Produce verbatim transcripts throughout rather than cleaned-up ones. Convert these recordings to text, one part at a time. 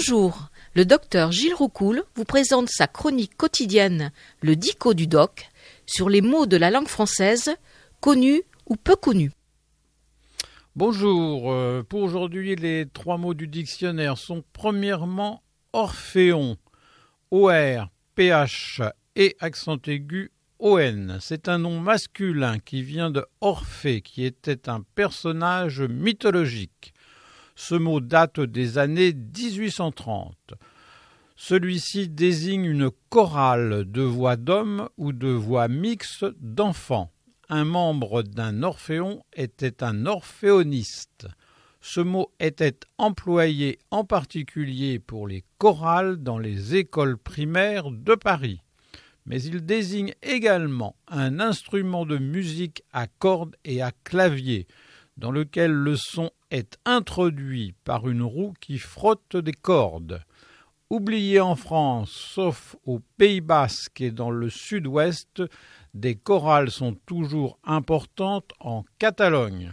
Bonjour, le docteur Gilles Roucoul vous présente sa chronique quotidienne, le Dico du Doc, sur les mots de la langue française, connus ou peu connus. Bonjour, euh, pour aujourd'hui les trois mots du dictionnaire sont premièrement Orphéon, O R P H et accent aigu O N. C'est un nom masculin qui vient de Orphée, qui était un personnage mythologique. Ce mot date des années dix-huit cent trente. Celui-ci désigne une chorale de voix d'hommes ou de voix mixtes d'enfants. Un membre d'un orphéon était un orphéoniste. Ce mot était employé en particulier pour les chorales dans les écoles primaires de Paris. Mais il désigne également un instrument de musique à cordes et à clavier, dans lequel le son est introduit par une roue qui frotte des cordes. Oublié en France, sauf au Pays Basque et dans le sud-ouest, des chorales sont toujours importantes en Catalogne.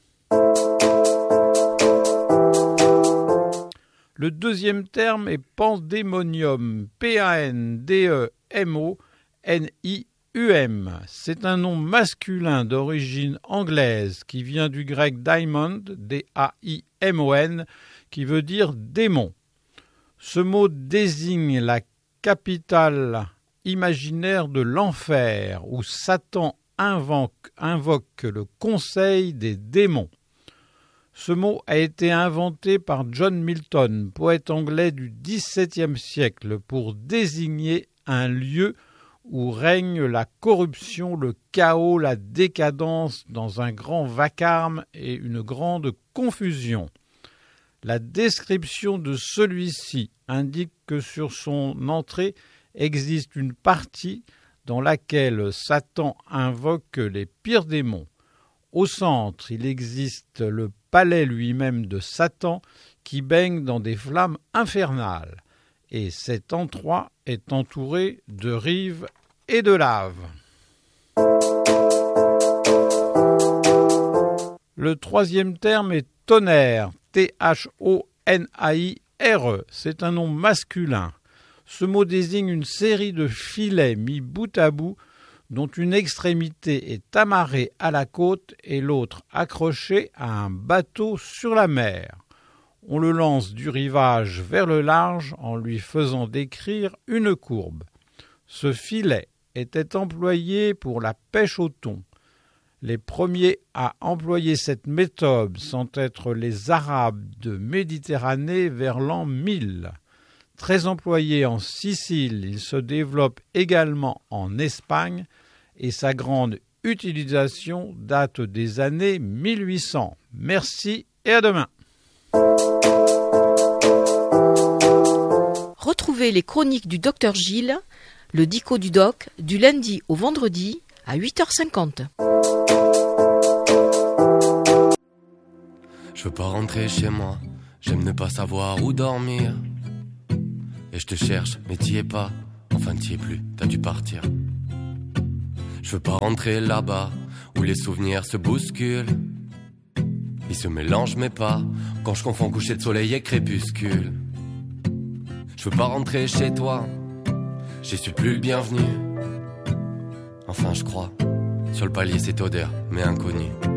Le deuxième terme est pandémonium, P A N D E M O N I U M. C'est un nom masculin d'origine anglaise qui vient du grec daimon, D A I M O N, qui veut dire démon. Ce mot désigne la capitale imaginaire de l'enfer, où Satan invoque, invoque le conseil des démons. Ce mot a été inventé par John Milton, poète anglais du dix-septième siècle, pour désigner un lieu où règne la corruption, le chaos, la décadence dans un grand vacarme et une grande confusion. La description de celui-ci indique que sur son entrée existe une partie dans laquelle Satan invoque les pires démons. Au centre, il existe le palais lui-même de Satan qui baigne dans des flammes infernales. Et cet endroit est entouré de rives et de lave. Le troisième terme est tonnerre, T H O N A I R E. C'est un nom masculin. Ce mot désigne une série de filets mis bout à bout dont une extrémité est amarrée à la côte et l'autre accrochée à un bateau sur la mer. On le lance du rivage vers le large en lui faisant décrire une courbe. Ce filet était employé pour la pêche au thon. Les premiers à employer cette méthode sans être les Arabes de Méditerranée vers l'an mille. Très employé en Sicile, il se développe également en Espagne et sa grande utilisation date des années mille huit cents. Merci et à demain. Retrouvez les chroniques du docteur Gilles, le Dico du Doc, du lundi au vendredi à huit heures cinquante. Je veux pas rentrer chez moi, j'aime ne pas savoir où dormir. Et je te cherche, mais t'y es pas, enfin t'y es plus, t'as dû partir. Je veux pas rentrer là-bas, où les souvenirs se bousculent. Ils se mélangent mais pas, quand je confonds coucher de soleil et crépuscule. Je veux pas rentrer chez toi, j'y suis plus le bienvenu. Enfin je crois, sur le palier cette odeur, mais inconnue.